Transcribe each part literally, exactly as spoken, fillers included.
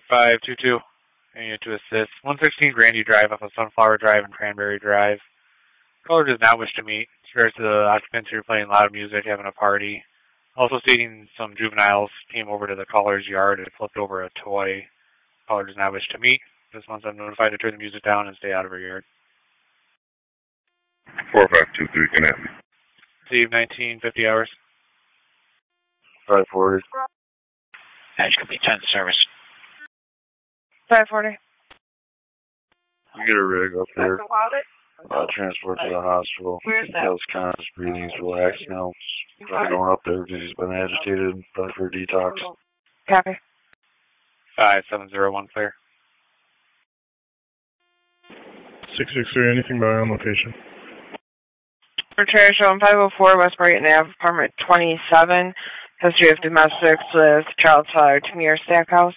five two two. I need to assist. one sixteen Grandy Drive off of Sunflower Drive and Cranberry Drive. Caller does not wish to meet. Regards to the occupants who are playing loud music, having a party. Also stating some juveniles came over to the caller's yard and flipped over a toy. Caller does not wish to meet. Just once I'm notified to turn the music down and stay out of her yard. four five two three, can I have you? Receive nineteen fifty hours. five forty. Edge could be ten service. five forty. You get a rig up there. Uh, transport to the hospital. Where's that? Health conscious, breathing's relaxed now. Probably going up there because he's been agitated, probably for detox. Copy. five seven zero one clear. six six three, anything by on location? Return showing five oh four West Brighton Ave, apartment twenty-seven. History of domestics with child seller Tamir Stackhouse.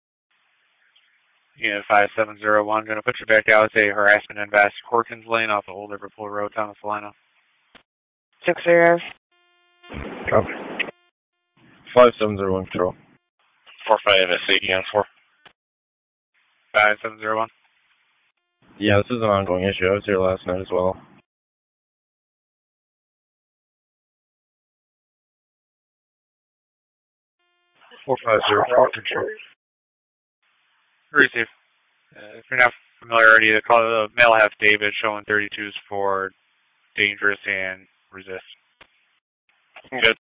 Unit five seven zero one, going to put you back out as a harassment and Bass Corkins Lane off the Old Liverpool Road, Thomas Salina. Six zeros. Copy. five seven zero one, control. four five S eight on four. five seven zero one. Yeah, this is an ongoing issue. I was here last night as well. four five zero four, control. Receive. Uh, if you're not familiar already, the call the male half David showing thirty-twos for dangerous and resist. Good.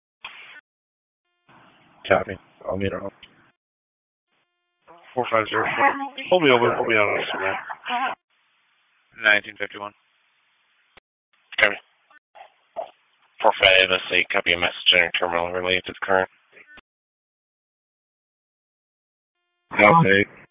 Copy. I'll meet her home. four five zero four. Hold me over. Hold me on this, man. nineteen fifty-one. Copy. four five S eight, copy a message in terminal related to the current. Okay.